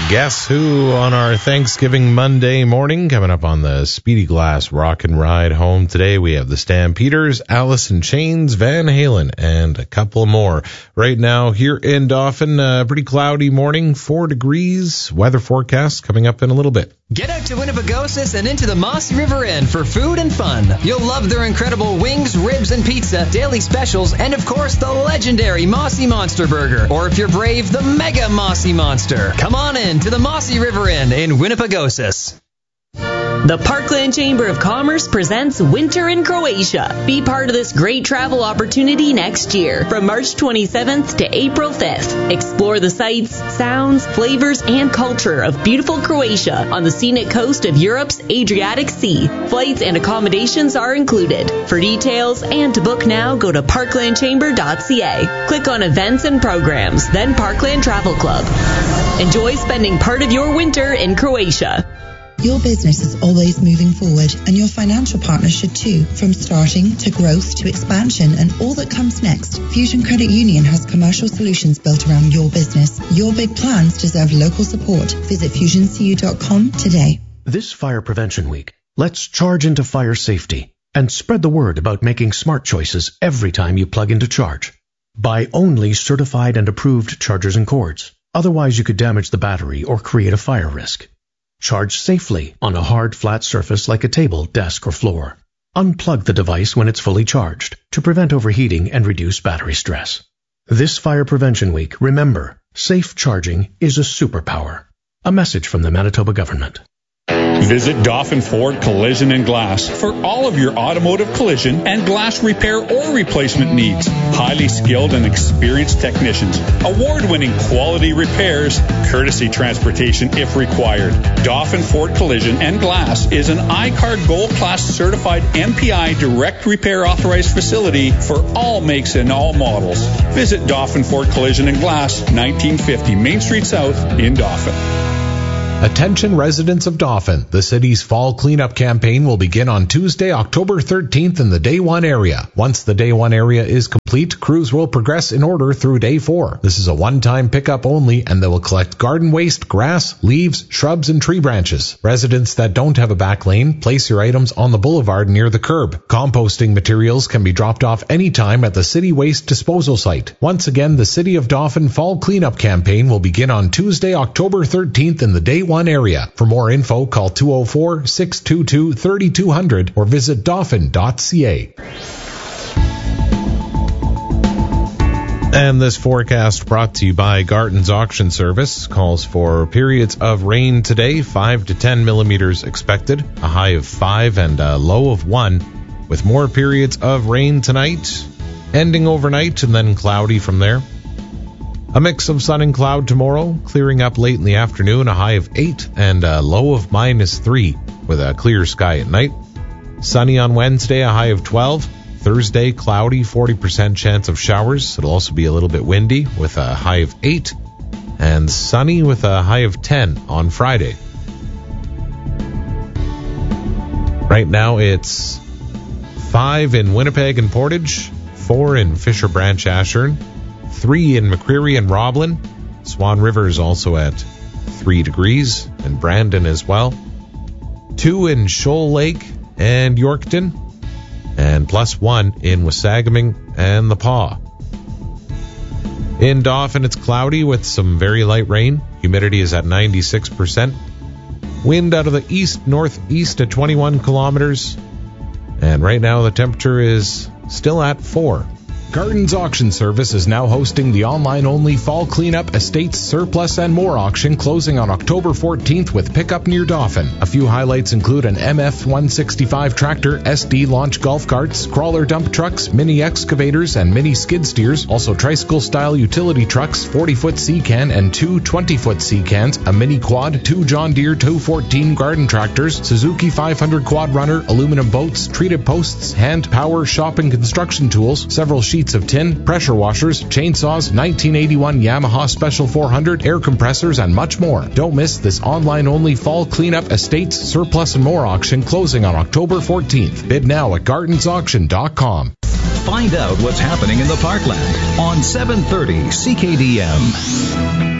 Guess Who on our Thanksgiving Monday morning. Coming up on the Speedy Glass Rock and Ride home today, we have the Stampeders, Alice in Chains, Van Halen, and a couple more. Right now here in Dauphin, pretty cloudy morning, 4 degrees. Weather forecast coming up in a little bit. Get out to Winnipegosis and into the Mossy River Inn for food and fun. You'll love their incredible wings, ribs, and pizza, daily specials, and of course the legendary Mossy Monster Burger. Or if you're brave, the Mega Mossy Monster. Come on in to the Mossy River Inn in Winnipegosis. The Parkland Chamber of Commerce presents Winter in Croatia. Be part of this great travel opportunity next year from March 27th to April 5th. Explore the sights, sounds, flavors, and culture of beautiful Croatia on the scenic coast of Europe's Adriatic Sea. Flights and accommodations are included. For details and to book now, go to parklandchamber.ca. Click on Events and Programs, then Parkland Travel Club. Enjoy spending part of your winter in Croatia. Your business is always moving forward, and your financial partner should too. From starting to growth to expansion and all that comes next, Fusion Credit Union has commercial solutions built around your business. Your big plans deserve local support. Visit FusionCU.com today. This Fire Prevention Week, let's charge into fire safety and spread the word about making smart choices every time you plug in to charge. Buy only certified and approved chargers and cords. Otherwise, you could damage the battery or create a fire risk. Charge safely on a hard, flat surface like a table, desk, or floor. Unplug the device when it's fully charged to prevent overheating and reduce battery stress. This Fire Prevention Week, remember, safe charging is a superpower. A message from the Manitoba government. Visit Dauphin Ford Collision and Glass for all of your automotive collision and glass repair or replacement needs. Highly skilled and experienced technicians, award-winning quality repairs, courtesy transportation if required. Dauphin Ford Collision and Glass is an I-CAR Gold Class certified MPI direct repair authorized facility for all makes and all models. Visit Dauphin Ford Collision and Glass, 1950 Main Street South in Dauphin. Attention residents of Dauphin, the city's fall cleanup campaign will begin on Tuesday, October 13th in the Day 1 area. Once the Day 1 area is complete, crews will progress in order through Day 4. This is a one-time pickup only, and they will collect garden waste, grass, leaves, shrubs, and tree branches. Residents that don't have a back lane, place your items on the boulevard near the curb. Composting materials can be dropped off anytime at the city waste disposal site. Once again, the City of Dauphin fall cleanup campaign will begin on Tuesday, October 13th in the Day 1 area. For more info, call 204-622-3200 or visit dauphin.ca. And this forecast brought to you by Garton's Auction Service calls for periods of rain today, 5 to 10 millimeters expected, a high of 5 and a low of 1, with more periods of rain tonight, ending overnight and then cloudy from there. A mix of sun and cloud tomorrow, clearing up late in the afternoon, a high of 8 and a low of -3, with a clear sky at night. Sunny on Wednesday, a high of 12. Thursday, cloudy, 40% chance of showers. It'll also be a little bit windy with a high of 8. And sunny with a high of 10 on Friday. Right now it's 5 in Winnipeg and Portage, 4 in Fisher Branch Ashern, 3 in McCreary and Roblin. Swan River is also at 3 degrees, and Brandon as well. 2 in Shoal Lake and Yorkton, and +1 in Wasagaming and the Paw. In Dauphin, it's cloudy with some very light rain. Humidity is at 96%. Wind out of the east-northeast at 21 kilometers. And right now the temperature is still at 4. Garton's Auction Service is now hosting the online-only Fall Cleanup, Estates, Surplus, and More auction closing on October 14th with pickup near Dauphin. A few highlights include an MF-165 tractor, SD launch golf carts, crawler dump trucks, mini excavators, and mini skid steers. Also tricycle-style utility trucks, 40-foot C-can and 2 20-foot C-cans, a mini quad, 2 John Deere 214 garden tractors, Suzuki 500 quad runner, aluminum boats, treated posts, hand power, shop and construction tools, several sheets of tin, pressure washers, chainsaws, 1981 Yamaha Special 400, air compressors, and much more. Don't miss this online-only Fall Cleanup, Estates, Surplus, and More auction closing on October 14th. Bid now at gardensauction.com. Find out what's happening in the Parkland on 730 CKDM.